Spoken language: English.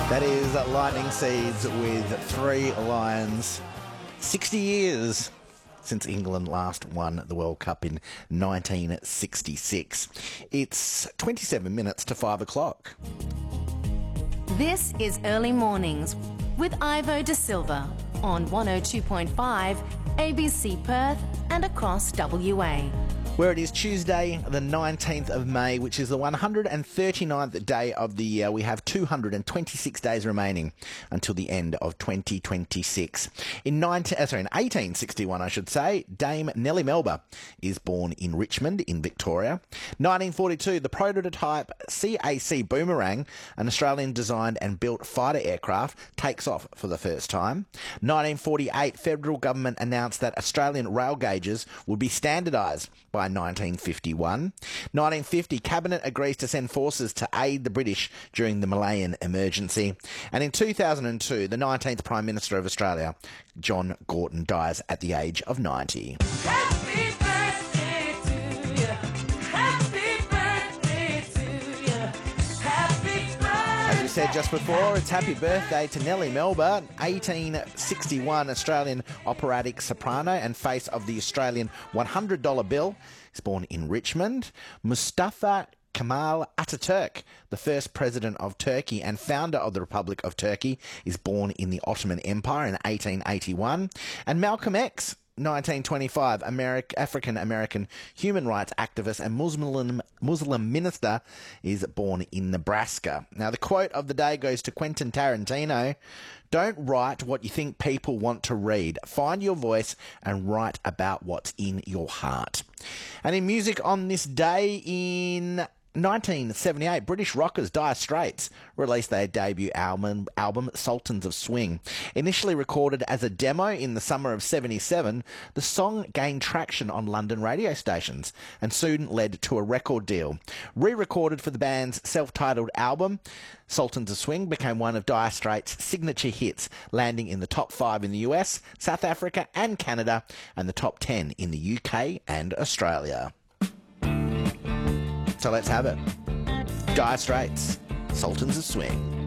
That is Lightning Seeds with Three Lions. 60 years since England last won the World Cup in 1966. It's 27 minutes to 5 o'clock. This is Early Mornings with Ivo De Silva on 102.5 ABC Perth and across WA. Where it is Tuesday, the 19th of May, which is the 139th day of the year. We have 226 days remaining until the end of 2026. In 1861, I should say, Dame Nellie Melba is born in Richmond in Victoria. 1942, the prototype CAC Boomerang, an Australian-designed and built fighter aircraft, takes off for the first time. 1948, federal government announced that Australian rail gauges would be standardised by 1951. 1950, Cabinet agrees to send forces to aid the British during the Malayan emergency. And in 2002, the 19th Prime Minister of Australia, John Gorton, dies at the age of 90. Happy birthday to you. Happy birthday to you. Happy birthday. As we said just before, it's happy birthday to Nellie Melba, 1861 Australian operatic soprano and face of the Australian $100 bill. He's born in Richmond. Mustafa Kemal Ataturk, the first president of Turkey and founder of the Republic of Turkey, is born in the Ottoman Empire in 1881. And Malcolm X, 1925, African-American human rights activist and Muslim minister, is born in Nebraska. Now, the quote of the day goes to Quentin Tarantino. Don't write what you think people want to read. Find your voice and write about what's in your heart. And in music on this day in 1978, British rockers Dire Straits released their debut album Sultans of Swing. Initially recorded as a demo in the summer of 77, the song gained traction on London radio stations and soon led to a record deal. Re-recorded for the band's self-titled album, Sultans of Swing became one of Dire Straits' signature hits, landing in the top 5 in the US, South Africa and Canada, and the top 10 in the UK and Australia. So let's have it. Dire Straits, Sultans of Swing.